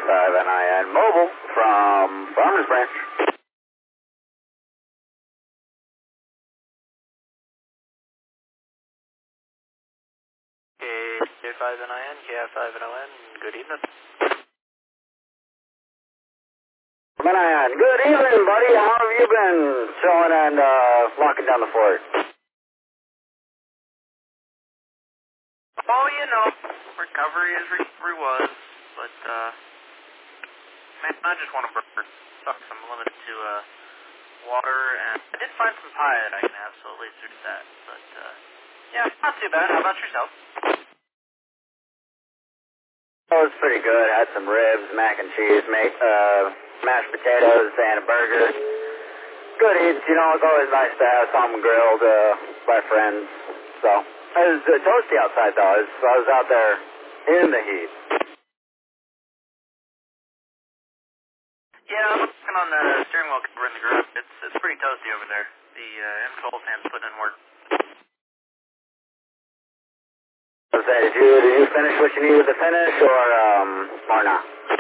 KF5NIN mobile from Farmers Branch. K5NIN, KF5NON, good evening. NIN, good evening, buddy. How have you been chilling and locking down the fort? Oh, you know, recovery as recovery was, but, man, I just want to burn. I'm limited to, water, and I did find some pie that I can have, so at least there's that, but, yeah, not too bad. How about yourself? Oh, it was pretty good. Had some ribs, mac and cheese, mashed potatoes, and a burger. Good eats, you know, it's always nice to have something grilled by friends, so. It was toasty outside, though. I was out there in the heat. Yeah, I'm working on the steering wheel cover in the garage. It's pretty toasty over there. The control fan's putting in work. Did you finish what you needed to finish, or not?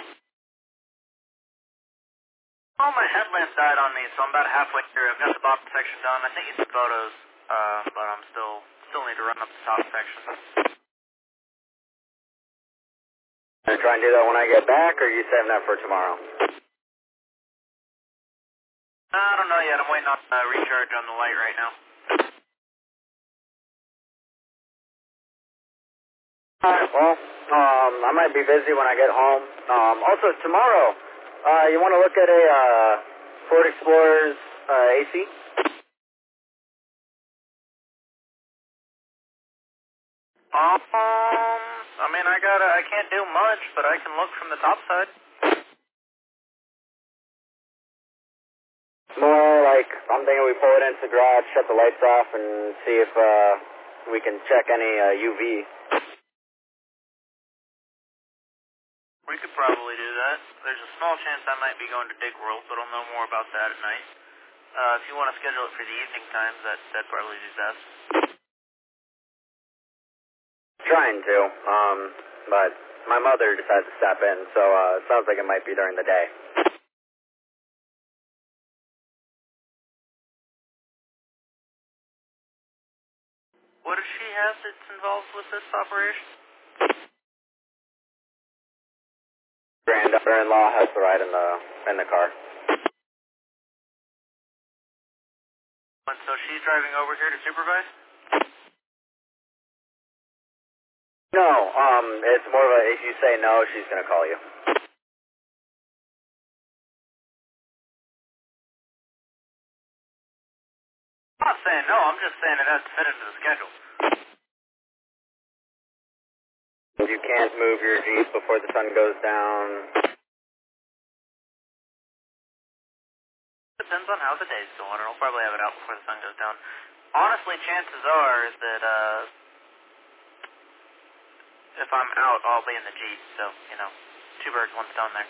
Oh, my headlamp died on me, so I'm about halfway through. I've got the bottom section done. I think you took photos, but I'm still need to run up the top section. Gonna try and do that when I get back, or are you saving that for tomorrow? I don't know yet. I'm waiting on recharge on the light right now. Alright, well, I might be busy when I get home. Also, tomorrow, you want to look at a Ford Explorer's AC? I mean, I can't do much, but I can look from the top side. More like, I'm thinking we pull it into the garage, shut the lights off, and see if we can check any UV. We could probably do that. There's a small chance I might be going to Dig World, but I'll know more about that at night. If you want to schedule it for the evening times, that'd probably be best. Trying to, but my mother decided to step in, so it sounds like it might be during the day. What does she have that's involved with this operation? Granddaughter-in-law has the ride in the car. And so she's driving over here to supervise? No, it's more of a, if you say no, she's gonna call you. I'm not saying no, I'm just saying it has to fit into the schedule. You can't move your Jeep before the sun goes down. Depends on how the day's going, and I'll probably have it out before the sun goes down. Honestly, chances are that, if I'm out, I'll be in the Jeep, so, you know, two birds, one stone there.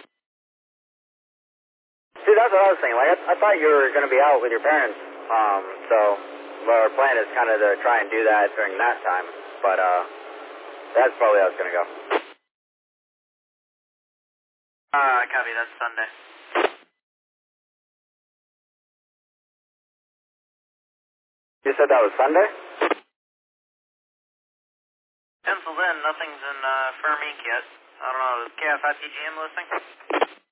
See, that's what I was saying. Like, I thought you were going to be out with your parents. So our plan is kind of to try and do that during that time. But, that's probably how it's going to go. Copy, that's Sunday. You said that was Sunday? Penciled in, nothing's in, firm ink yet. I don't know, is KFIPGM listening?